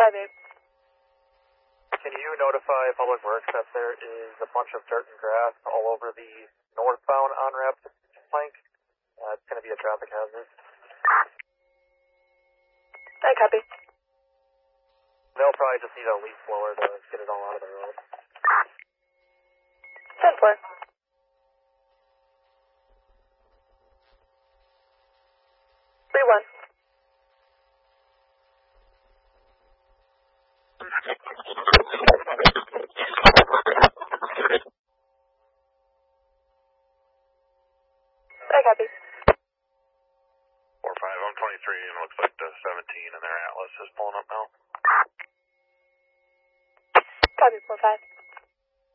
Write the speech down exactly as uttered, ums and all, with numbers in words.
five eight. Can you notify Public Works that there is a bunch of dirt and grass all over the northbound on-ramp plank? Uh, it's going to be a traffic hazard. I copy. They'll probably just need a leaf blower to get it all out of the road. ten four. three one. I copy. four five, I'm twenty-three, and it looks like the seventeen and their Atlas is pulling up now. Copy, four five.